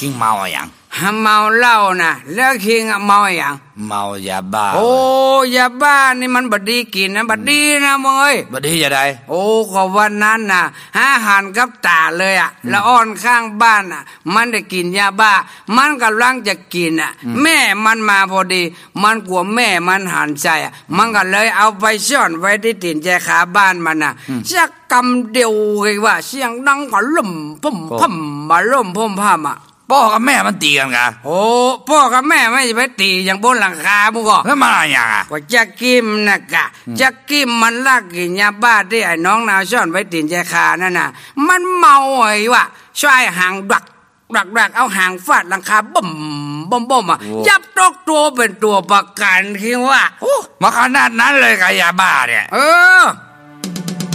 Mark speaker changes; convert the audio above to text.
Speaker 1: คิงเมาอย่าง
Speaker 2: เมาเหล้านะแล้วคิงเมาอย่าง
Speaker 1: เมายาบ้า
Speaker 2: โอ้ยาบ้านี่มันบดีกินนะบดีนะมึงเอ้ย
Speaker 1: บดีจะได้
Speaker 2: โอ้ก็วันนั้นน่ะหันกับตาเลยอ่ะแล้วอ้อนข้างบ้านอ่ะมันได้กินยาบ้ามันกำลังจะกินอ่ะแม่มันมาพอดีมันกลัวแม่มันหันใจอ่ะมันก็เลยเอาไปซ่อนไว้ที่ตีนแจขาบ้านมันน่ะสักกำเดียวเลยว่าเสียงดังก็ล่มพุ่มพุ่มมาล่มพุ่มพ่ามอ่ะ
Speaker 1: พ่อกับแม่มันตีกันกะ
Speaker 2: โอ้พ่อกับแม่ไม่ไปตีอย่างบนหลังคาบุก
Speaker 1: แล้วมาอะไรอย่าง
Speaker 2: ก็จะกิมนะกะจะกิมมันลากกินยาบ้าที่ไอ้น้องนาวซ่อนไว้ตีนแจคานั่นน่ะมันเมาไอ้วะช่วยหางดักเอาหางฟาดหลังคาบ่มอ่ะจับตกตัวเป็นตัวประกันคิดว่า
Speaker 1: มาขนาดนั้นเลยกับยาบ้าเนี่ย